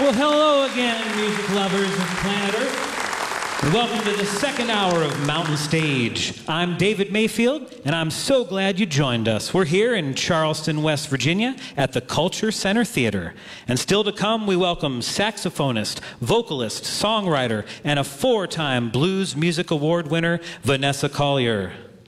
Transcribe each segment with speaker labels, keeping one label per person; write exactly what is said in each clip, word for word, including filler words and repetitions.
Speaker 1: Well, hello again, music lovers of planet Earth. And welcome to the second hour of Mountain Stage. I'm David Mayfield, and I'm so glad you joined us. We're here in Charleston, West Virginia, at the Culture Center Theater. And still to come, we welcome saxophonist, vocalist, songwriter, and a four-time Blues Music Award winner, Vanessa Collier.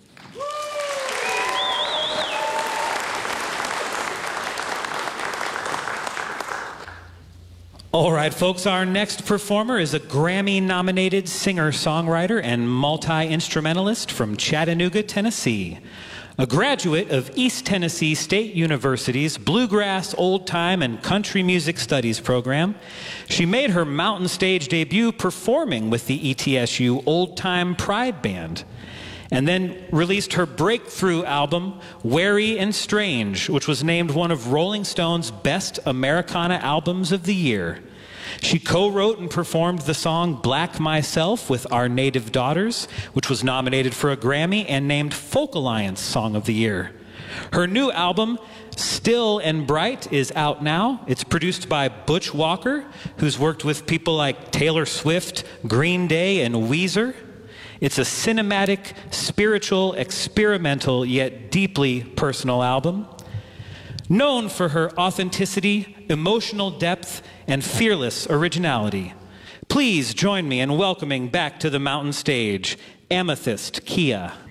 Speaker 1: All right, folks, our next performer is a Grammy-nominated singer-songwriter and multi-instrumentalist from Chattanooga, Tennessee. A graduate of East Tennessee State University's Bluegrass, Old Time, and Country Music Studies program, she made her Mountain Stage debut performing with the E T S U Old Time Pride Band, and then released her breakthrough album, Wary and Strange, which was named one of Rolling Stone's Best Americana Albums of the Year. She co-wrote and performed the song Black Myself with Our Native Daughters, which was nominated for a Grammy and named Folk Alliance Song of the Year. Her new album, Still and Bright, is out now. It's produced by Butch Walker, who's worked with people like Taylor Swift, Green Day, and Weezer. It's a cinematic, spiritual, experimental, yet deeply personal album. Known for her authenticity, emotional depth, and fearless originality. Please join me in welcoming back to the Mountain Stage, Amethyst Kia.